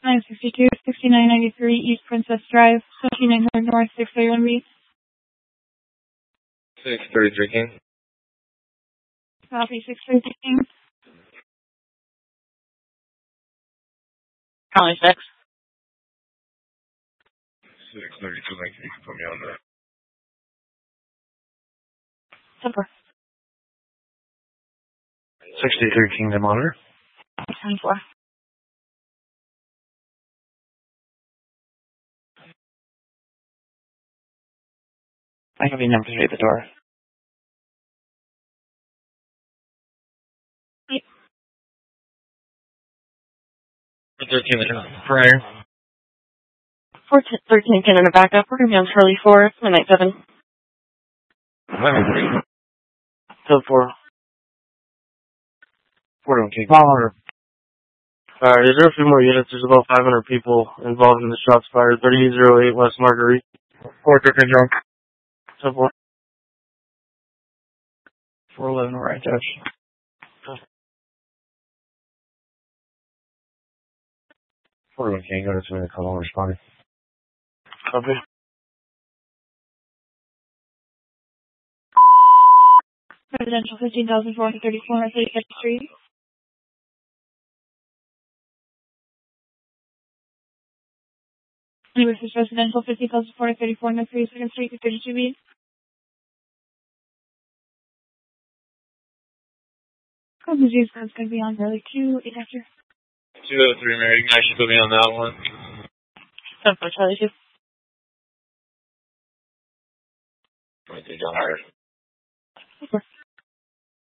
962, 6993 East Princess Drive, 2900 North, 631B. 633 King. Copy, 633 King. County 6. 632 Link, you can put me on there. Super. 63 Kingdom Monitor. 24. I can be number 3 at the door. Yep. 13 Prior. 13 can in a backup. We're going to be on Charlie 4, midnight 7. 11-3. So 4. 41 King. Monitor. Alright, is there a few more units? There's about 500 people involved in the shots fired. 3808 West Marguerite. 413 Drunk. So 4. 411 right, Judge. 41 King, go to 2 minute call, responding. Copy. Residential 15,434 North 85th Street. Versus residential 15,434 North 32nd Street, 32B. Code disease code's going to be on early 2, 8 after. 203 Mary, you should put me on that one. So 4, Charlie 2. 23 John Higher. Super.